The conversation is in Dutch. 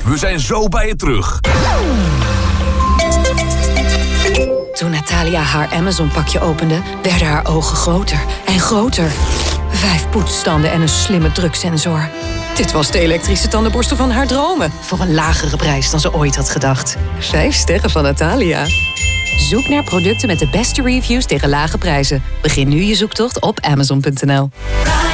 We zijn zo bij je terug. Toen Natalia haar Amazon-pakje opende, werden haar ogen groter en groter. 5 poetsstanden en een slimme druksensor. Dit was de elektrische tandenborstel van haar dromen. Voor een lagere prijs dan ze ooit had gedacht. 5 sterren van Natalia. Zoek naar producten met de beste reviews tegen lage prijzen. Begin nu je zoektocht op Amazon.nl.